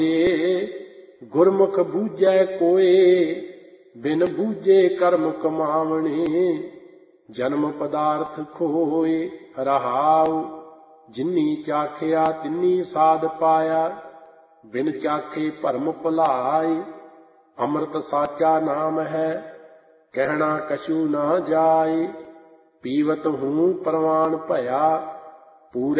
ਗੁਰਮੁਖ ਬੂਝੈ ਕੋਏ, ਬਿਨ ਬੂਝੇ ਕਰਮ ਕਮਾਵਣੇ। ਜਨਮ ਪਦਾਰਥ ਖੋਏ ਰਹਾਉ, ਜਿਨੀ ਚਾਖਿਆ ਤਿਨੀ ਸਾਧ ਪਾਇਆ। ਬਿਨ ਚਾਖੇ ਭਰਮ ਭੁਲਾਏ, ਅੰਮ੍ਰਿਤ ਸਾਚਾ ਨਾਮ ਹੈ, ਕਹਿਣਾ ਕਛੂ ਨਾ ਜਾਏ। ਪੀਵਤ ਹੂੰ ਪ੍ਰਵਾਨ ਭਇਆ, ਪੂਰੇ